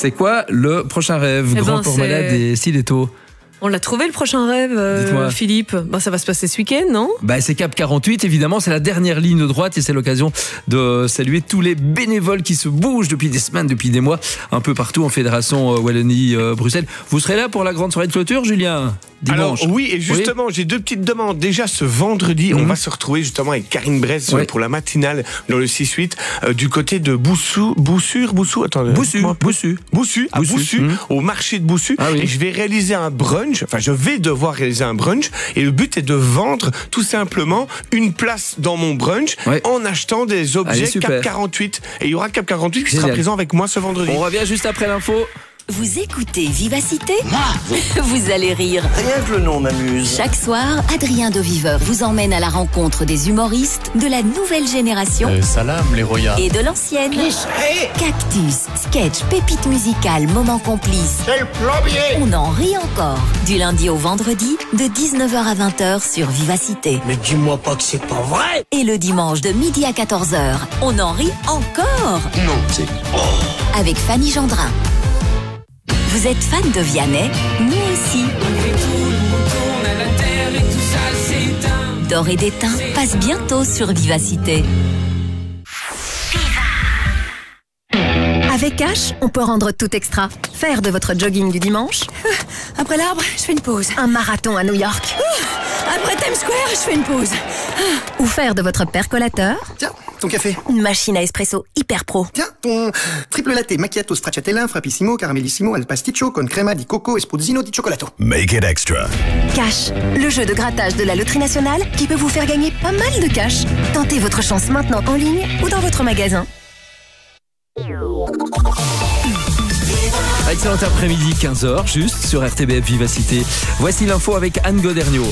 C'est quoi le prochain rêve? Grand port malade et Sileto. On l'a trouvé le prochain rêve, Philippe. Ça va se passer ce week-end, non? C'est Cap 48, évidemment, c'est la dernière ligne droite et c'est l'occasion de saluer tous les bénévoles qui se bougent depuis des semaines, depuis des mois, un peu partout en Fédération Wallonie-Bruxelles. Vous serez là pour la grande soirée de clôture, Julien? Dimanche. Alors oui, et justement, j'ai deux petites demandes. Déjà, ce vendredi, on va se retrouver justement avec Karine Bresse pour la matinale dans le 6-8 du côté de Boussu, au marché de Boussu. Et je vais réaliser un brunch. Je vais devoir réaliser un brunch. Et le but est de vendre tout simplement une place dans mon brunch en achetant des objets Cap 48. Et il y aura Cap 48 qui sera présent avec moi ce vendredi. On revient juste après l'info. Vous écoutez Vivacité ? Vous allez rire. Rien que le nom m'amuse. Chaque soir, Adrien de Viveur vous emmène à la rencontre des humoristes de la nouvelle génération Salam les royas et de l'ancienne. Cactus, sketch, pépites musicales, moments complices. C'est le plombier. On en rit encore. Du lundi au vendredi, de 19h à 20h sur Vivacité. Mais dis-moi pas que c'est pas vrai. Et le dimanche de midi à 14h, on en rit encore. Non, c'est... Avec Fanny Gendrin. Vous êtes fan de Vianney? Nous aussi. D'or et d'étain passe bientôt sur Vivacité. Avec Cash, on peut rendre tout extra. Faire de votre jogging du dimanche. Après l'arbre, je fais une pause. Un marathon à New York. Après Times Square, je fais une pause. Ou faire de votre percolateur. Tiens, ton café. Une machine à espresso hyper pro. Tiens, ton triple latte macchiato stracciatella, frappissimo, caramellissimo, al pasticcio, con crema di coco, espuzzino di cioccolato. Make it extra. Cash, le jeu de grattage de la Loterie Nationale qui peut vous faire gagner pas mal de cash. Tentez votre chance maintenant en ligne ou dans votre magasin. Excellent après-midi, 15h, juste sur RTBF Vivacité. Voici l'info avec Anne Goderniaud.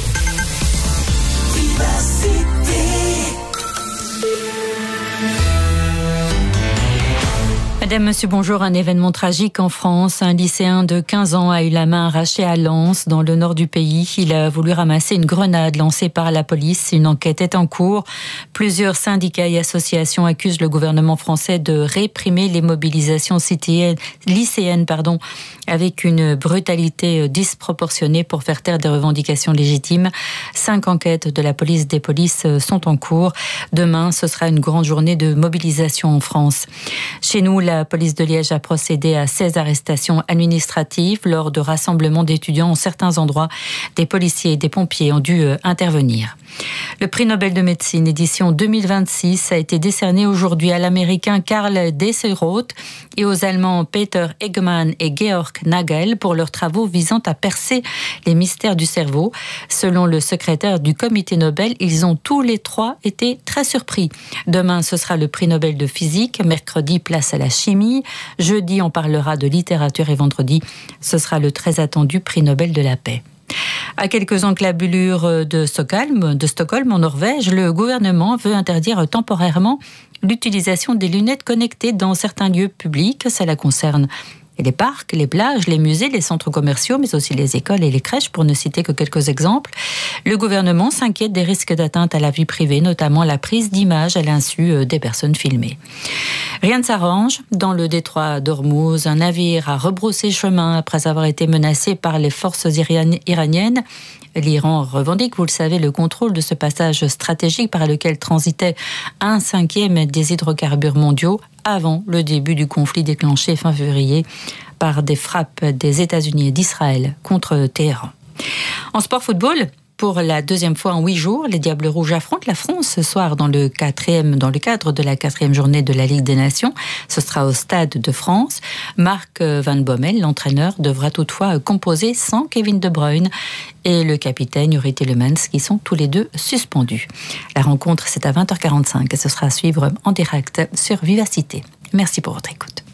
Madame, monsieur, bonjour. Un événement tragique en France. Un lycéen de 15 ans a eu la main arrachée à Lens, dans le nord du pays. Il a voulu ramasser une grenade lancée par la police. Une enquête est en cours. Plusieurs syndicats et associations accusent le gouvernement français de réprimer les mobilisations lycéennes, avec une brutalité disproportionnée pour faire taire des revendications légitimes. 5 enquêtes de la police des polices sont en cours. Demain, ce sera une grande journée de mobilisation en France. Chez nous, la police de Liège a procédé à 16 arrestations administratives lors de rassemblements d'étudiants en certains endroits. Des policiers et des pompiers ont dû intervenir. Le prix Nobel de médecine édition 2026 a été décerné aujourd'hui à l'américain Karl Desseroth et aux Allemands Peter Eggman et Georg Nagel pour leurs travaux visant à percer les mystères du cerveau. Selon le secrétaire du comité Nobel, ils ont tous les 3 été très surpris. Demain, ce sera le prix Nobel de physique. Mercredi, place à la chimie. Jeudi, on parlera de littérature et vendredi, ce sera le très attendu prix Nobel de la paix. À quelques encablures de Stockholm, en Norvège, le gouvernement veut interdire temporairement l'utilisation des lunettes connectées dans certains lieux publics. Cela concerne les parcs, les plages, les musées, les centres commerciaux, mais aussi les écoles et les crèches, pour ne citer que quelques exemples. Le gouvernement s'inquiète des risques d'atteinte à la vie privée, notamment la prise d'images à l'insu des personnes filmées. Rien ne s'arrange. Dans le détroit d'Ormuz, un navire a rebroussé chemin après avoir été menacé par les forces iraniennes. L'Iran revendique, vous le savez, le contrôle de ce passage stratégique par lequel transitait 1/5 des hydrocarbures mondiaux avant le début du conflit déclenché fin février par des frappes des États-Unis et d'Israël contre Téhéran. En sport football, pour la 2e fois en 8 jours, les Diables Rouges affrontent la France ce soir dans le cadre de la 4e journée de la Ligue des Nations. Ce sera au Stade de France. Marc Van Bommel, l'entraîneur, devra toutefois composer sans Kevin De Bruyne et le capitaine Yuri Tielemans, qui sont tous les deux suspendus. La rencontre, c'est à 20h45 et ce sera à suivre en direct sur Vivacité. Merci pour votre écoute.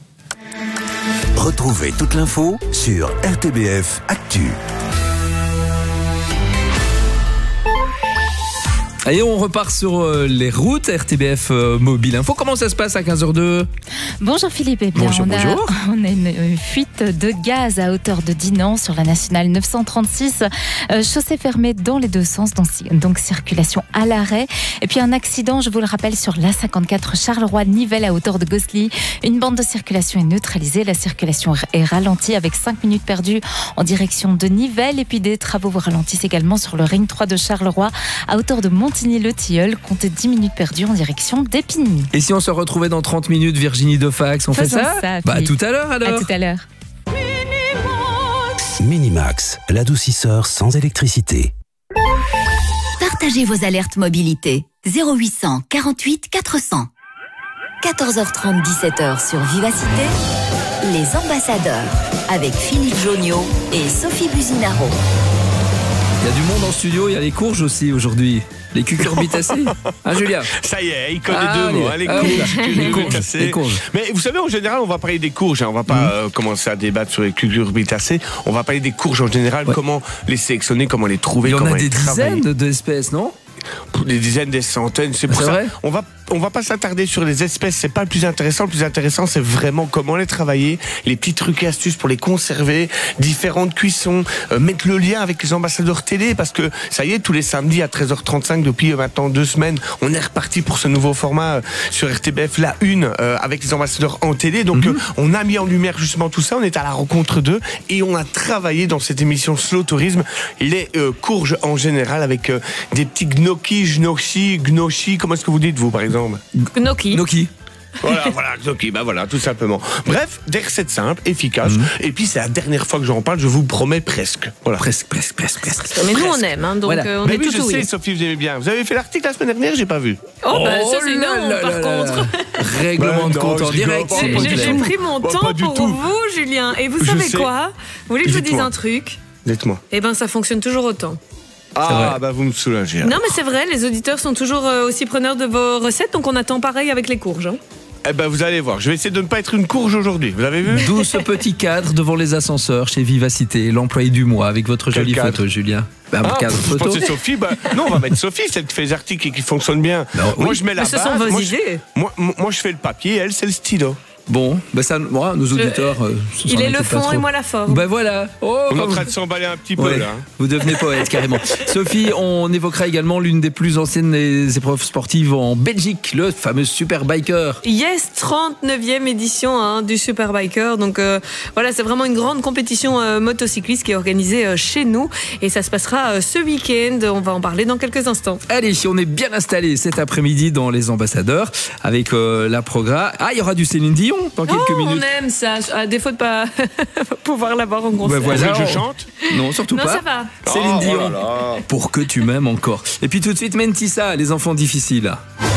Retrouvez toute l'info sur RTBF Actu. Allez, on repart sur les routes RTBF Mobile Info. Comment ça se passe à 15h02 ? Bonjour Philippe. Eh bien, bonjour. On a une fuite de gaz à hauteur de Dinan sur la nationale 936. Chaussée fermée dans les deux sens, donc circulation à l'arrêt. Et puis un accident, je vous le rappelle, sur l'A54 Charleroi-Nivelles à hauteur de Gosselies. Une bande de circulation est neutralisée. La circulation est ralentie avec 5 minutes perdues en direction de Nivelles. Et puis des travaux vous ralentissent également sur le Ring 3 de Charleroi à hauteur de Montigny-le-Tilleul. Comptez 10 minutes perdues en direction d'Épinay. Et si on se retrouvait dans 30 minutes, Virginie Defax, on fait ça à tout à l'heure alors. À tout à l'heure. Minimax, l'adoucisseur sans électricité. Partagez vos alertes mobilité. 0800 48 400. 14h30, 17h sur Vivacité. Les ambassadeurs avec Philippe Joniot et Sophie Buzinaro. Il y a du monde en studio, il y a les courges aussi aujourd'hui. Les cucurbitacées. Ah, Julien. Ça y est, il connaît deux mots. Les courges. Mais vous savez, en général, on va parler des courges. On va pas commencer à débattre sur les cucurbitacées. On va parler des courges en général. Comment les sélectionner, comment les trouver, comment les travailler. Il y en a des dizaines d'espèces, non ? Des dizaines, des centaines. C'est pour ça. Vrai on va pas s'attarder sur les espèces. C'est pas le plus intéressant. Le plus intéressant, c'est vraiment comment les travailler, les petits trucs et astuces pour les conserver, différentes cuissons, mettre le lien avec les ambassadeurs télé, parce que ça y est, tous les samedis à 13h35 depuis maintenant 2 semaines, on est reparti pour ce nouveau format sur RTBF, la une, avec les ambassadeurs en télé. Donc on a mis en lumière justement tout ça. On est à la rencontre d'eux et on a travaillé dans cette émission Slow Tourisme les courges en général avec des petits gnocchi, gnochi. Comment est-ce que vous dites vous par exemple? Gnocchi. Voilà, gnocchi, voilà, tout simplement. Bref, des recettes simples, efficaces. Et puis c'est la dernière fois que j'en parle, je vous promets presque. Voilà. Presque. Mais nous on aime, donc voilà. on est tout je oui. sais, Sophie, vous aimez bien. Vous avez fait l'article la semaine dernière, j'ai pas vu. Ça c'est non, par contre. Règlement de compte en direct. J'ai pris mon temps pour vous, Julien. Et vous savez quoi? Vous voulez que je vous dise un truc? Dites-moi. Eh ben, ça fonctionne toujours autant. Vous me soulagez. Non, mais c'est vrai, les auditeurs sont toujours aussi preneurs de vos recettes, donc on attend pareil avec les courges. Eh ben, vous allez voir, je vais essayer de ne pas être une courge aujourd'hui. Vous avez vu? 12 petits cadres devant les ascenseurs chez Vivacité, l'employé du mois avec votre jolie photo, Julien. Cadre photo. Je pensais Sophie, non, on va mettre Sophie, celle qui fait les articles et qui fonctionne bien. Moi, je mets la base. Ce sont vos idées. Moi, je fais le papier, elle, c'est le stylo. Bon, nos auditeurs. Il est le fond et moi la forme. Voilà. On est en train de s'emballer un petit peu là. Vous devenez poète carrément. Sophie, on évoquera également l'une des plus anciennes épreuves sportives en Belgique, le fameux Superbiker. Yes, 39e édition du Superbiker. Donc voilà, c'est vraiment une grande compétition motocycliste qui est organisée chez nous et ça se passera ce week-end. On va en parler dans quelques instants. Allez, on est bien installé cet après-midi dans les ambassadeurs avec la programme. Il y aura du Céline Dion dans quelques minutes. On aime ça, à défaut de pas pouvoir l'avoir en concert. Voilà, je chante? Non, surtout pas. Non, ça va. Céline Dion, pour que tu m'aimes encore. Et puis tout de suite, Mentissa, les enfants difficiles.